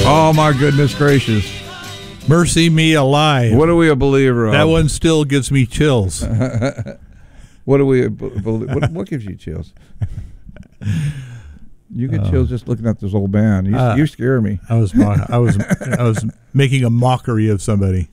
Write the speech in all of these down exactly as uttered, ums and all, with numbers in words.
Oh, my goodness gracious. Mercy Me Alive. What are we a believer of? That one still gives me chills. What do we believe? What, what gives you chills? You get uh, chills just looking at this old band. You, uh, you scare me. I was, I was, I was making a mockery of somebody.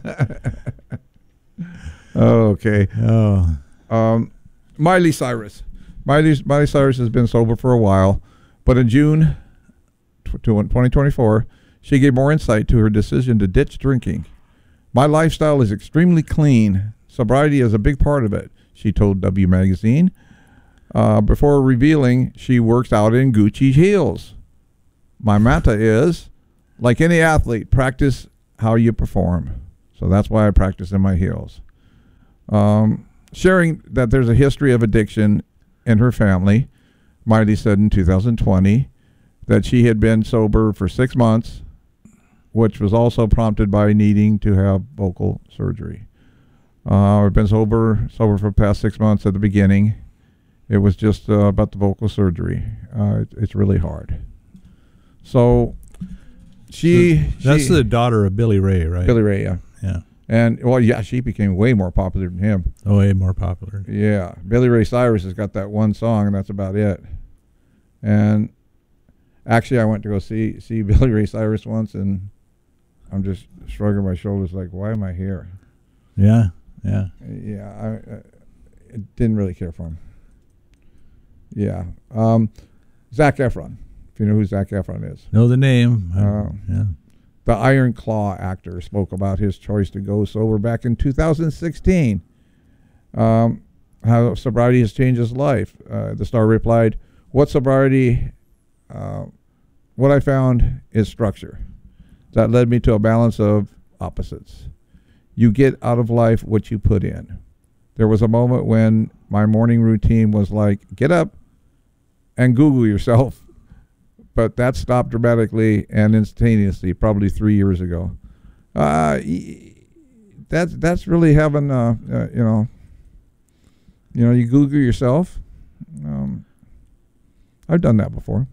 Oh, okay. Oh, um, Miley Cyrus. Miley, Miley Cyrus has been sober for a while, but in June twenty twenty-four, she gave more insight to her decision to ditch drinking. My lifestyle is extremely clean. Sobriety is a big part of it, she told W Magazine. Uh, before revealing she works out in Gucci heels. My motto is, like any athlete, practice how you perform. So that's why I practice in my heels. Um, sharing that there's a history of addiction in her family, Miley said in two thousand twenty that she had been sober for six months, which was also prompted by needing to have vocal surgery. Uh, I've been sober, sober for the past six months at the beginning. It was just uh, about the vocal surgery. Uh, it, it's really hard. So she... So that's she, the daughter of Billy Ray, right? Billy Ray, yeah. Yeah. And, well, yeah, she became way more popular than him. Oh, way more popular. Yeah. Billy Ray Cyrus has got that one song, and that's about it. And actually, I went to go see, see Billy Ray Cyrus once, and I'm just shrugging my shoulders like, why am I here? Yeah, yeah. Yeah, I, I didn't really care for him. Yeah. Um, Zac Efron, if you know who Zac Efron is. Know the name. Uh, yeah. The Iron Claw actor spoke about his choice to go sober back in two thousand sixteen. Um, how sobriety has changed his life. Uh, the star replied, what sobriety, uh, what I found is structure. That led me to a balance of opposites. You get out of life what you put in. There was a moment when my morning routine was like, get up and Google yourself. But that stopped dramatically and instantaneously, probably three years ago. Uh, that's that's really having, uh, uh, you know, you know, you Google yourself. Um, I've done that before.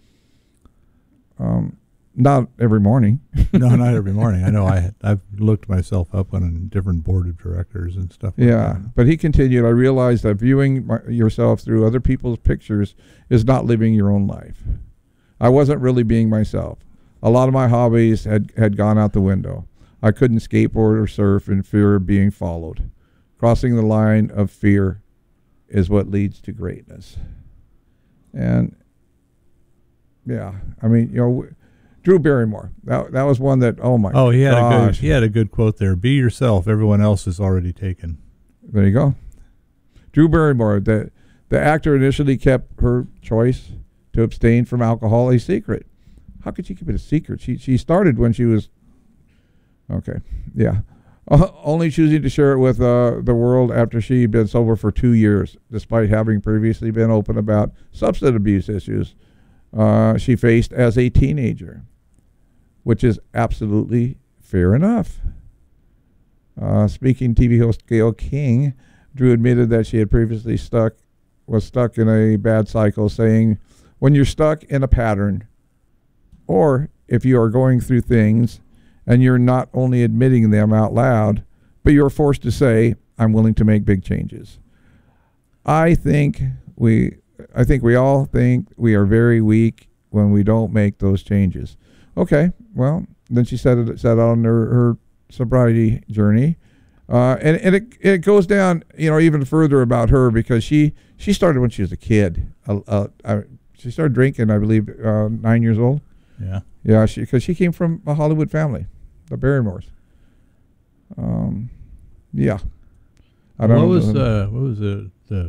Um, not every morning. No, not every morning. I know. I I've looked myself up on different board of directors and stuff. Like yeah, that. But he continued. I realized that viewing my, yourself through other people's pictures is not living your own life. I wasn't really being myself. A lot of my hobbies had, had gone out the window. I couldn't skateboard or surf in fear of being followed. Crossing the line of fear is what leads to greatness. And, yeah, I mean, you know, Drew Barrymore, that, that was one that, oh, my Oh, he had, gosh. a good, he had a good quote there. Be yourself. Everyone else is already taken. There you go. Drew Barrymore, the, the actor initially kept her choice to abstain from alcohol a secret. How could she keep it a secret? She she started when she was, okay, yeah. Uh, only choosing to share it with uh, the world after she'd been sober for two years, despite having previously been open about substance abuse issues uh, she faced as a teenager, which is absolutely fair enough. Uh, speaking T V host Gayle King, Drew admitted that she had previously stuck, was stuck in a bad cycle, saying, when you're stuck in a pattern, or if you are going through things and you're not only admitting them out loud, but you're forced to say, I'm willing to make big changes. I think we, I think we all think we are very weak when we don't make those changes. Okay, well, then she set it set on her, her sobriety journey. Uh, and and it, it goes down, you know, even further about her because she, she started when she was a kid. Uh, uh, I, She started drinking, I believe, uh, nine years old. Yeah. Yeah, she because she came from a Hollywood family, the Barrymores. Um, yeah. I don't what know. Was, uh, what was the, the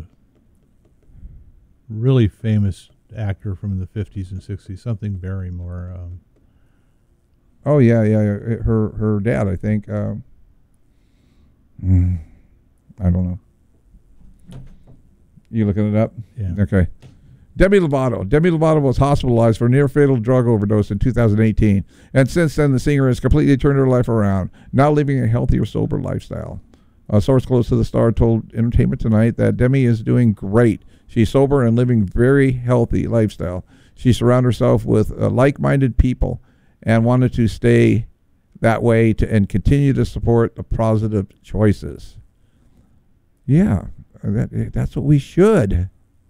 really famous actor from the fifties and sixties? Something Barrymore. Um. Oh, yeah, yeah. yeah. Her, her dad, I think. Uh, I don't know. You looking it up? Yeah. Okay. Demi Lovato. Demi Lovato was hospitalized for a near-fatal drug overdose in two thousand eighteen, and since then the singer has completely turned her life around, now living a healthier, sober lifestyle. A source close to the star told Entertainment Tonight that Demi is doing great. She's sober and living very healthy lifestyle. She surrounds herself with uh, like-minded people and wanted to stay that way to and continue to support the positive choices. Yeah, that, that's what we should.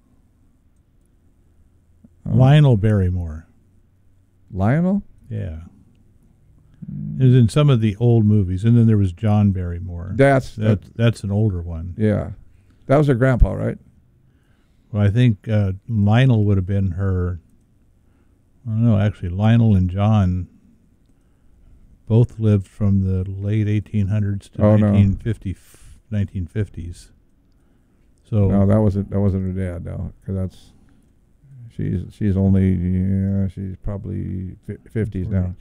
Um, Lionel Barrymore. Lionel? Yeah. It was in some of the old movies, and then there was John Barrymore. That's that, that, that's an older one. Yeah, that was her grandpa, right? Well, I think uh, Lionel would have been her. I don't know. Actually, Lionel and John both lived from the late eighteen hundreds to oh, nineteen fifty, no. nineteen fifties. So no, that wasn't that wasn't her dad, no, because that's she's she's only yeah she's probably fifties now.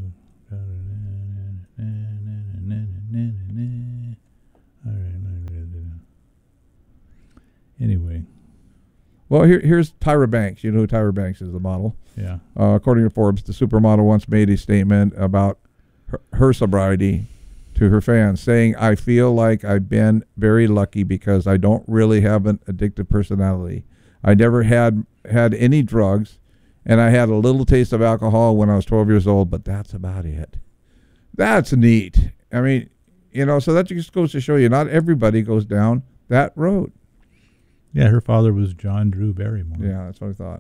Anyway. Well, here, here's Tyra Banks. You know who Tyra Banks is, the model. Yeah. Uh, according to Forbes, the supermodel once made a statement about her, her sobriety to her fans, saying, "I feel like I've been very lucky because I don't really have an addictive personality. I never had had any drugs, and I had a little taste of alcohol when I was twelve years old, but that's about it." That's neat. I mean, you know, so that just goes to show you not everybody goes down that road. Yeah, her father was John Drew Barrymore. Yeah, that's what I thought.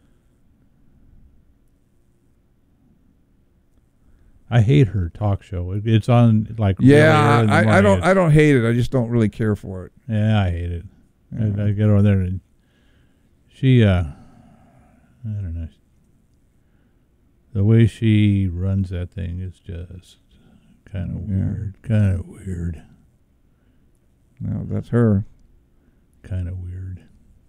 I hate her talk show. It, it's on like yeah. really I, I don't. I don't hate it. I just don't really care for it. Yeah, I hate it. Yeah. I, I get over there and she. Uh, I don't know. The way she runs that thing is just kind of yeah. weird. Kind of weird. No, that's her. Kind of weird.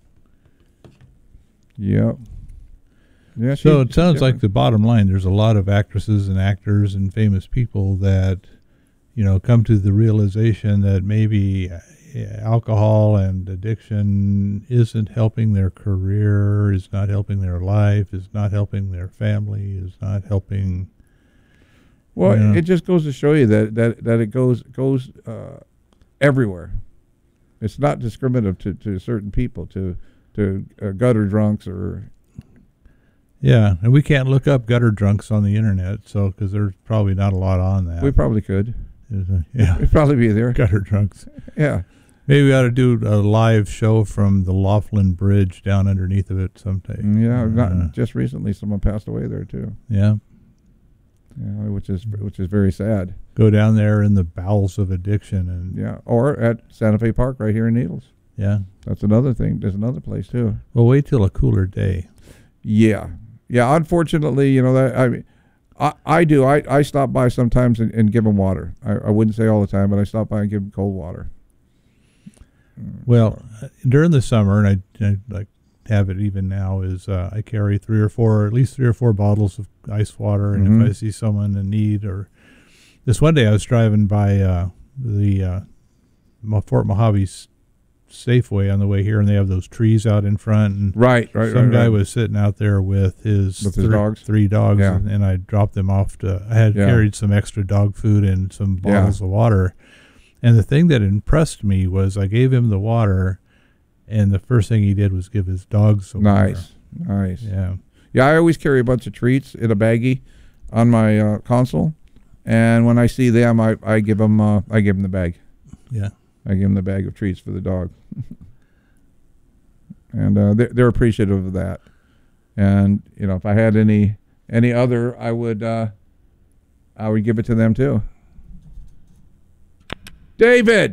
Yep. Yeah. So it sounds like the bottom line, there's a lot of actresses and actors and famous people that, you know, come to the realization that maybe alcohol and addiction isn't helping their career, is not helping their life, is not helping their family, is not helping. Well, you know. It just goes to show you that that, that it goes goes uh, everywhere. It's not discriminative to, to certain people, to to uh, gutter drunks or. Yeah, and we can't look up gutter drunks on the internet, so because there's probably not a lot on that. We probably could. A, yeah, it'd probably be there. Gutter drunks. Yeah. Maybe we ought to do a live show from the Laughlin Bridge down underneath of it sometime. Yeah, uh, not just recently someone passed away there too. Yeah. Yeah, which is which is very sad. Go down there in the bowels of addiction and yeah, or at Santa Fe Park right here in Needles. Yeah, that's another thing. There's another place too. Well, wait till a cooler day. Yeah, yeah. Unfortunately, you know that I mean, I, I do. I, I stop by sometimes and, and give them water. I, I wouldn't say all the time, but I stop by and give them cold water. Well, uh, during the summer, and I, I like have it even now, is uh, I carry three or four, at least three or four bottles of ice water, and mm-hmm. if I see someone in need, or this one day I was driving by uh, the uh, Fort Mojave Safeway on the way here, and they have those trees out in front, and right, right, some right, guy right. was sitting out there with his, with his th- dogs, three dogs, yeah. and, and I dropped them off to. I had yeah. carried some extra dog food and some bottles yeah. of water. And the thing that impressed me was I gave him the water, and the first thing he did was give his dogs some nice, water. Nice. Yeah. Yeah, I always carry a bunch of treats in a baggie on my uh, console, and when I see them, I, I give them uh, I give them the bag. Yeah. I give them the bag of treats for the dog, and uh, they're, they're appreciative of that. And you know, if I had any any other, I would uh, I would give it to them too. David.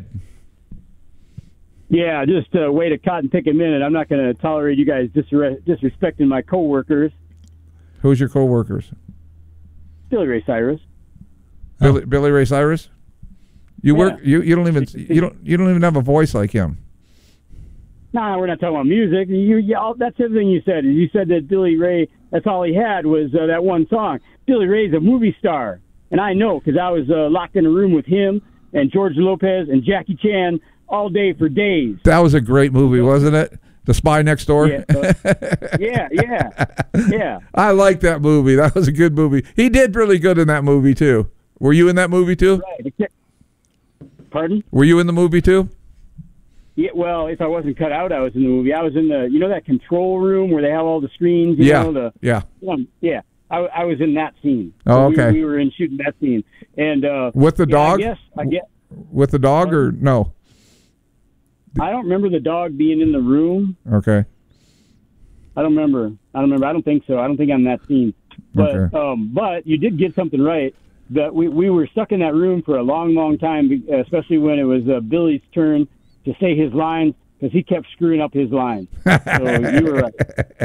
Yeah, just uh, wait a cotton pick a minute. I'm not going to tolerate you guys disre- disrespecting my coworkers. Who's your coworkers? Billy Ray Cyrus. Billy, oh. Billy Ray Cyrus. You yeah. work. You, you don't even. You don't. You don't even have a voice like him. Nah, we're not talking about music. You, you, all, that's everything you said. You said that Billy Ray. That's all he had was uh, that one song. Billy Ray's a movie star, and I know because I was uh, locked in a room with him and George Lopez and Jackie Chan all day for days. That was a great movie, wasn't it? The Spy Next Door. Yeah, uh, yeah, yeah, yeah. I like that movie. That was a good movie. He did really good in that movie too. Were you in that movie too? Right. Pardon? Were you in the movie too? Yeah. Well, if I wasn't cut out, I was in the movie. I was in the, you know, that control room where they have all the screens. You yeah. Know, the, yeah. Um, yeah. I, I was in that scene. Oh, So okay. We, we were in shooting that scene, and uh, With the yeah, dog? I guess. I guess. With the dog or no? I don't remember the dog being in the room. Okay. I don't remember. I don't remember. I don't think so. I don't think I'm in that scene. But Okay. um, but you did get something right. That we we were stuck in that room for a long, long time, especially when it was uh, Billy's turn to say his lines because he kept screwing up his lines. So you were right.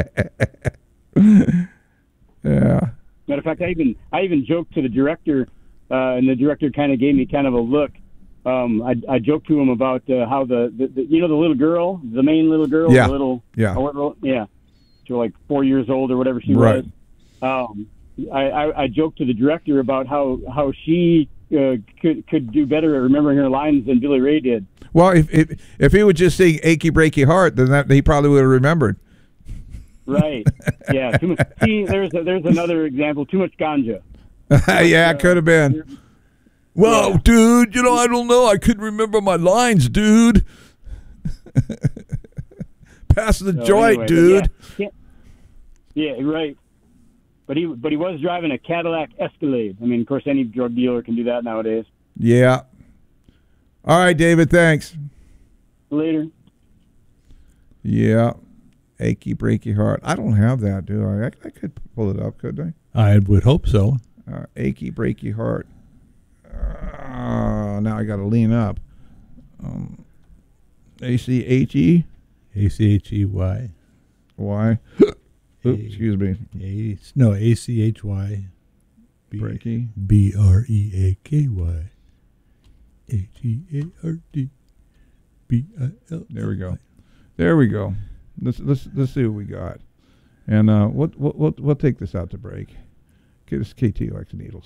Yeah. Matter of fact, I even I even joked to the director, uh, and the director kind of gave me kind of a look. Um, I, I joked to him about uh, how the, the, the you know the little girl, the main little girl, Yeah. the little Yeah. oh, yeah, she was like four years old or whatever she Right. was. Um, I, I, I joked to the director about how how she uh, could could do better at remembering her lines than Billy Ray did. Well, if if, if he would just sing "Achy Breaky Heart," then that he probably would have remembered. Right? Yeah. Too much. See, there's a, there's another example. Too much ganja. Yeah, it could have been. Well, Yeah. dude, you know, I don't know. I couldn't remember my lines, dude. Pass the So joint, anyway, but dude. Yeah, yeah, right. But he but he was driving a Cadillac Escalade. I mean, of course, any drug dealer can do that nowadays. Yeah. All right, David, thanks. Later. Yeah. Achy Breaky Heart. I don't have that, do I? I, I could pull it up, couldn't I would hope so. I? Uh, Achy Breaky Heart. Uh, now I got to lean up. Um, A C H E A C H E Y. Y. Oops, excuse me. A, no, A C H Y. B- Breaky. B R E A K Y. H E A R D. B I L. There we go. There we go. Let's let's let's see what we got, and uh, we'll we'll we'll, we'll take this out to break. Okay, this is K T O X Needles.